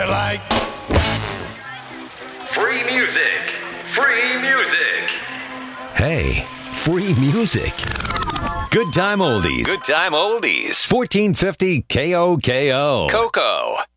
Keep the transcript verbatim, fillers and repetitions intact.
Like free music. Free music. Hey, free music. Good time oldies. Good time oldies. fourteen fifty K O K O. Coco.